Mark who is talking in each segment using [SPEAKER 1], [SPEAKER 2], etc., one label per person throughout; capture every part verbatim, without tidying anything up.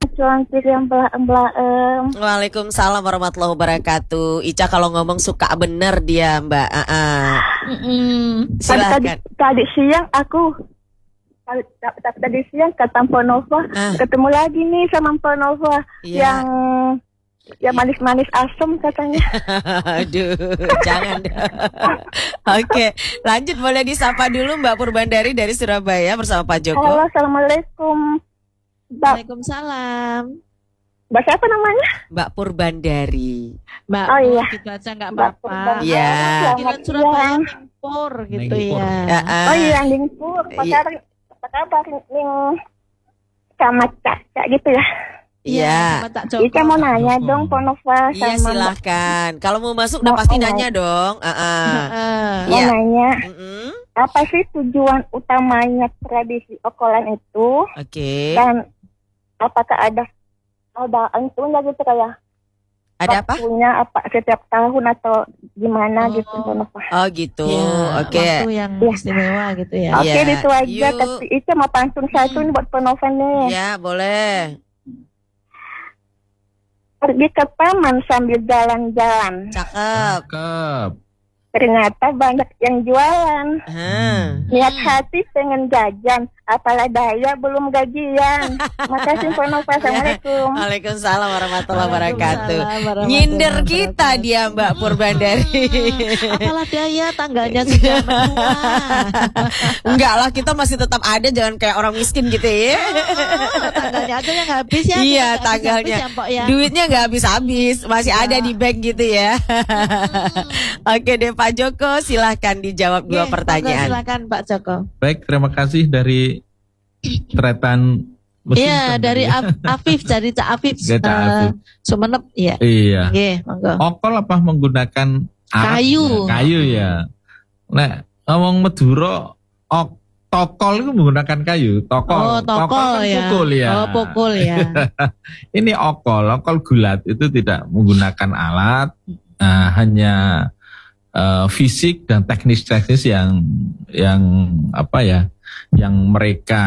[SPEAKER 1] cantik yang belah-belah.
[SPEAKER 2] Waalaikumsalam warahmatullahi wabarakatuh. Ica kalau ngomong suka bener dia Mbak. Uh-uh.
[SPEAKER 1] Tadi, tadi, tadi siang aku tadi, tadi siang kata Ponova uh. ketemu lagi nih sama Ponova yeah. yang yang manis-manis asam katanya.
[SPEAKER 2] Aduh, jangan. Oke, lanjut boleh disapa dulu Mbak Purbandari dari Surabaya bersama Pak Joko.
[SPEAKER 1] Halo, assalamualaikum.
[SPEAKER 3] Waalaikumsalam.
[SPEAKER 1] Mbak siapa namanya?
[SPEAKER 2] Mbak Purbandari.
[SPEAKER 3] Mbak,
[SPEAKER 1] oh iya.
[SPEAKER 3] Dibaca nggak apa-apa.
[SPEAKER 2] Iya.
[SPEAKER 3] Kira Surabaya Ningpur gitu
[SPEAKER 2] Ningpur.
[SPEAKER 3] ya.
[SPEAKER 2] ya uh.
[SPEAKER 1] Oh iya, Ningpur. Apa kabar? Apa kabar Ning sama Caca gitu ya?
[SPEAKER 2] Iya.
[SPEAKER 1] Ica mau nanya Joko. dong Ponova sama.
[SPEAKER 2] Iya silahkan. Kalau mau masuk udah pasti nanya dong. Uh -uh.
[SPEAKER 1] uh, mau ya. nanya. Mm-hmm. Apa sih tujuan utamanya tradisi okolan itu?
[SPEAKER 2] Oke. Okay.
[SPEAKER 1] Dan apakah ada ada entunya gitu kayak?
[SPEAKER 2] Ada apa?
[SPEAKER 1] Waktunya apa setiap tahun atau gimana oh. gitu Ponova?
[SPEAKER 2] Oh gitu.
[SPEAKER 3] Ya,
[SPEAKER 2] Oke. Okay.
[SPEAKER 3] Waktu yang istimewa gitu ya.
[SPEAKER 1] Oke, okay,
[SPEAKER 2] ya.
[SPEAKER 1] itu aja. Tapi Ica mau pantun satu nih buat Ponova nih.
[SPEAKER 2] Ya boleh.
[SPEAKER 1] Pergi ke taman sambil jalan-jalan.
[SPEAKER 2] Cakep.
[SPEAKER 4] Cakep.
[SPEAKER 1] Ternyata banyak yang jualan.
[SPEAKER 2] Hmm.
[SPEAKER 1] Niat hati pengen jajan, apalah daya belum gajian. Makasih Ponova. Assalamualaikum.
[SPEAKER 2] Waalaikumsalam warahmatullahi wabarakatuh. Nyinder kita dia Mbak Purbandari.
[SPEAKER 3] Apalah daya tanggalnya sudah menua.
[SPEAKER 2] Enggak lah, kita masih tetap ada, jangan kayak orang miskin gitu ya.
[SPEAKER 3] Oh, tanggalnya aja yang habis ya.
[SPEAKER 2] Iya tanggalnya.
[SPEAKER 3] Habis, ya,
[SPEAKER 2] duitnya nggak habis-habis, masih ya. Ada di bank gitu ya. Oke deh Pak Joko, silahkan dijawab dua Oke, pertanyaan.
[SPEAKER 3] Silakan Pak Joko.
[SPEAKER 4] Baik, terima kasih dari Tretan.
[SPEAKER 3] Iya, dari ya? Afif, dari Cak Afif.
[SPEAKER 4] Cak Afif.
[SPEAKER 3] Uh, Sumenep, ya.
[SPEAKER 4] Iya.
[SPEAKER 3] Oke, monggo.
[SPEAKER 4] Okol apa menggunakan alat?
[SPEAKER 3] Kayu.
[SPEAKER 4] Kayu ya. Nah, ngomong Madura, ok, tokol itu menggunakan kayu. Tokol.
[SPEAKER 3] Oh, tokol,
[SPEAKER 4] tokol kan
[SPEAKER 3] ya.
[SPEAKER 4] Pukul ya.
[SPEAKER 3] Oh, pukul ya.
[SPEAKER 4] Ini okol, okol gulat itu tidak menggunakan alat, uh, hanya uh, fisik dan teknis-teknis yang yang apa ya, yang mereka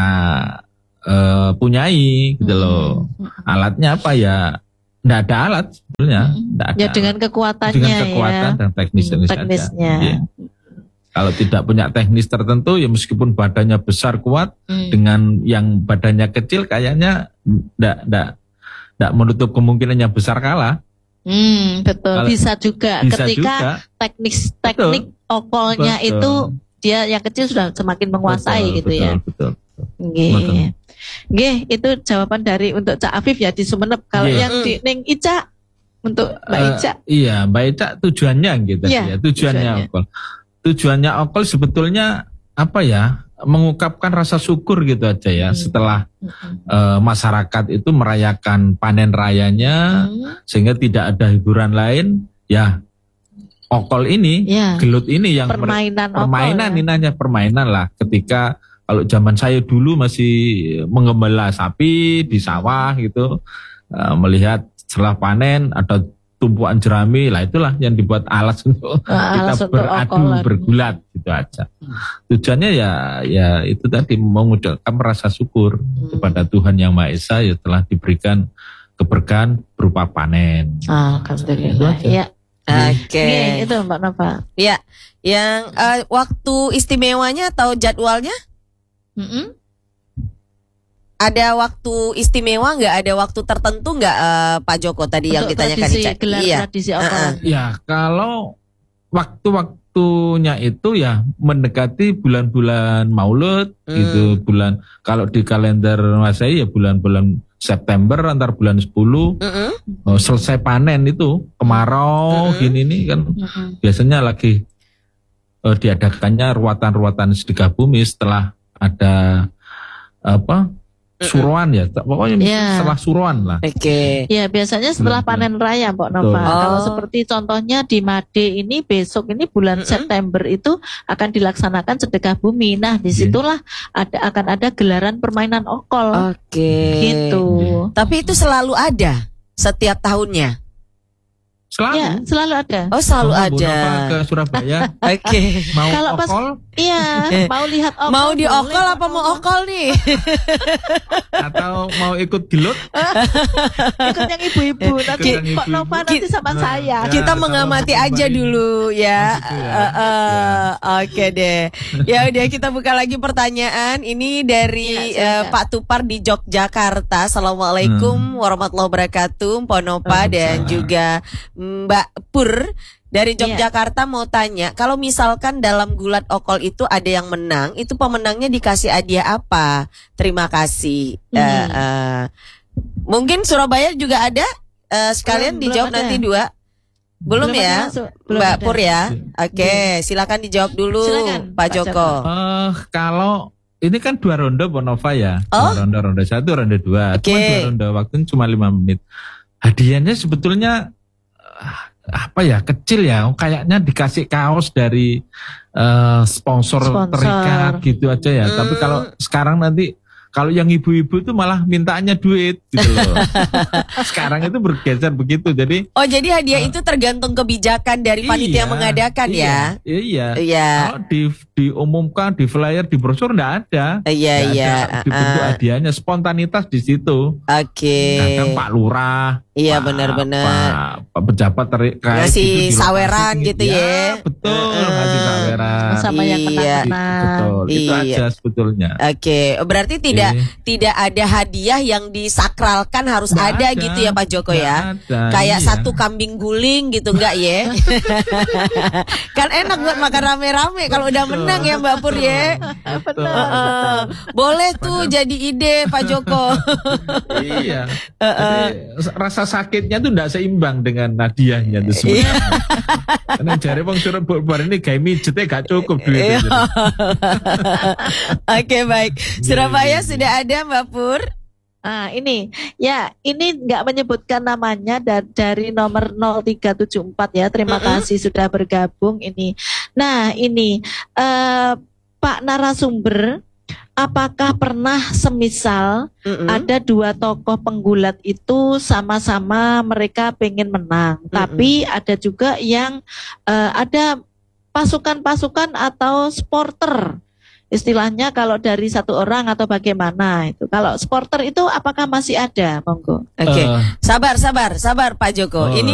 [SPEAKER 4] uh, punyai gitu loh. Hmm. Alatnya apa ya? Tidak ada alat sebenarnya. Tidak ada.
[SPEAKER 3] Ya dengan kekuatannya
[SPEAKER 4] dengan kekuatan
[SPEAKER 3] ya.
[SPEAKER 4] dan teknis-teknis
[SPEAKER 3] teknisnya.
[SPEAKER 4] ya. Kalau tidak punya teknis tertentu ya meskipun badannya besar kuat hmm. dengan yang badannya kecil kayaknya tidak tidak tidak menutup kemungkinan yang besar kalah.
[SPEAKER 3] Hmm, betul. Kalau, bisa juga bisa ketika juga. teknik teknik betul. okolnya betul. itu dia yang kecil sudah semakin menguasai betul, gitu betul, ya. Betul. Betul. Nggih, itu jawaban dari untuk Cak Afif ya di Sumenep. Kalau yeah. yang di Ning Ica untuk Mbak uh, Ica.
[SPEAKER 4] Iya, Mbak Ica tujuannya gitu yeah, ya. Tujuannya, tujuannya okol. Tujuannya okol sebetulnya apa ya? Mengungkapkan rasa syukur gitu aja ya. Hmm. Setelah hmm. uh, masyarakat itu merayakan panen rayanya hmm. sehingga tidak ada hiburan lain, ya okol ini, yeah. gelut ini yang
[SPEAKER 3] permainan,
[SPEAKER 4] mer- permainan
[SPEAKER 3] okol,
[SPEAKER 4] ini hanya permainan lah. Ketika kalau zaman saya dulu masih menggembala sapi di sawah gitu, uh, melihat setelah panen ada tumpuan jerami, lah itulah yang dibuat alas untuk nah, kita beradu bergulat gitu aja. Tujuannya ya ya itu tadi mengucapkan rasa syukur hmm. kepada Tuhan Yang Maha Esa ya telah diberikan keberkahan berupa panen.
[SPEAKER 3] Alhamdulillah. Ya.
[SPEAKER 2] Oke. Okay.
[SPEAKER 3] Itu Mbak Nova.
[SPEAKER 2] Ya, yang uh, waktu istimewanya atau jadwalnya? Mm-hmm. Ada waktu istimewa nggak? Ada waktu tertentu nggak uh, Pak Joko tadi untuk yang ditanyakan
[SPEAKER 3] tradisi, gelar
[SPEAKER 2] iya.
[SPEAKER 3] tradisi uh-uh.
[SPEAKER 4] Ya kalau waktu-waktunya itu ya mendekati bulan-bulan Maulud hmm. gitu, bulan kalau di kalender Masehi ya bulan-bulan September antar bulan sepuluh mm-hmm. oh, selesai panen itu kemarau mm-hmm. gini nih kan mm-hmm. biasanya lagi uh, diadakannya ruatan-ruatan sedekah bumi setelah ada apa suruhan ya pokoknya yeah. setelah suruhan lah.
[SPEAKER 2] Oke. Okay.
[SPEAKER 3] Ya biasanya setelah panen raya Mbak Nova. Oh. Kalau seperti contohnya di Made ini besok ini bulan mm-hmm. September itu akan dilaksanakan sedekah bumi. Nah disitulah yeah. ada akan ada gelaran permainan okol.
[SPEAKER 2] Oke. Okay.
[SPEAKER 3] Gitu.
[SPEAKER 2] Yeah. Tapi itu selalu ada setiap tahunnya.
[SPEAKER 4] Selalu.
[SPEAKER 3] Ya, selalu ada.
[SPEAKER 2] Oh, selalu
[SPEAKER 4] mau
[SPEAKER 2] ada.
[SPEAKER 4] Ke Surabaya.
[SPEAKER 2] Oke. Okay.
[SPEAKER 4] Mau
[SPEAKER 3] kalau pas,
[SPEAKER 4] okol?
[SPEAKER 3] Iya, mau lihat okol.
[SPEAKER 2] Mau di okol apa mau okol nih?
[SPEAKER 4] Atau mau ikut gelut?
[SPEAKER 3] Ikut yang ibu-ibu. Nanti Kok Nova nanti sama nah, saya.
[SPEAKER 2] Ya, kita mengamati aja dulu ya. ya. Uh, uh, ya. Oke okay deh. Ya udah kita buka lagi pertanyaan. Ini dari ya, uh, Pak Tupar di Yogyakarta. Assalamualaikum hmm. warahmatullahi wabarakatuh. Ponopa hmm. dan juga Mbak Pur dari Yogyakarta yeah. mau tanya, kalau misalkan dalam gulat okol itu ada yang menang, itu pemenangnya dikasih hadiah apa? Terima kasih. Hmm. Uh, uh, mungkin Surabaya juga ada, uh, sekalian belum, dijawab belum nanti dua. Belum, belum ya, belum Mbak ada. Pur ya. Oke, okay, silakan dijawab dulu, silakan, Pak Joko.
[SPEAKER 4] Uh, kalau ini kan dua ronde Bonova ya,
[SPEAKER 2] oh?
[SPEAKER 4] dua ronde, ronde satu, ronde dua. Okay. Cuma dua ronde, waktunya cuma lima menit. Hadiahnya sebetulnya apa ya, kecil ya, kayaknya dikasih kaos dari uh, sponsor, sponsor terikat gitu aja ya. Hmm. Tapi kalau sekarang nanti kalau yang ibu-ibu itu malah mintanya duit gitu loh. Sekarang itu bergeser begitu. Jadi
[SPEAKER 2] oh, jadi hadiah uh, itu tergantung kebijakan dari panitia iya, yang mengadakan
[SPEAKER 4] iya,
[SPEAKER 2] ya.
[SPEAKER 4] Iya.
[SPEAKER 2] Iya.
[SPEAKER 4] Kalau di diumumkan di flyer, di brosur enggak ada.
[SPEAKER 2] Iya,
[SPEAKER 4] nggak
[SPEAKER 2] iya.
[SPEAKER 4] Ada dibentuk uh, hadiahnya, spontanitas di situ.
[SPEAKER 2] Oke. Okay.
[SPEAKER 4] Kadang Pak Lurah.
[SPEAKER 2] Iya, benar-benar.
[SPEAKER 4] Pak, Pak pejabat terikat
[SPEAKER 2] ngasih gitu, saweran gitu ya.
[SPEAKER 4] ya. Betul, uh, ngasih saweran.
[SPEAKER 3] Sama yang menang-menang.
[SPEAKER 4] Betul.
[SPEAKER 2] Iya.
[SPEAKER 4] Itu aja sebetulnya.
[SPEAKER 2] Oke, okay. Berarti tidak Tidak tidak ada hadiah yang disakralkan harus gak ada, ada gitu ya Pak Joko ya.
[SPEAKER 4] Ada,
[SPEAKER 2] kayak
[SPEAKER 4] iya.
[SPEAKER 2] satu kambing guling gitu enggak ya? Kan enak buat makan rame-rame kalau udah menang ya Mbak Pur ya.
[SPEAKER 3] Betul,
[SPEAKER 2] uh, uh. Boleh tuh Padahal. Jadi ide Pak Joko.
[SPEAKER 4] Iya. Uh, uh. Jadi, rasa sakitnya tuh enggak seimbang dengan hadiahnya tuh sebenarnya. Karena jare wong Surabaya ini gawe mijetnya gak cukup duitnya.
[SPEAKER 2] Oke, baik. Surabaya sudah ada Mbak Pur.
[SPEAKER 3] Ah, ini ya, ini nggak menyebutkan namanya da- dari nomor nol tiga tujuh empat ya. Terima mm-hmm. kasih sudah bergabung ini. Nah, ini uh, Pak narasumber, apakah pernah semisal mm-hmm. ada dua tokoh penggulat itu sama-sama mereka pengen menang, mm-hmm. tapi ada juga yang uh, ada pasukan-pasukan atau supporter. Istilahnya kalau dari satu orang atau bagaimana itu. Kalau supporter itu apakah masih ada, monggo?
[SPEAKER 2] Oke, okay. uh, sabar, sabar, sabar Pak Joko. Uh, Ini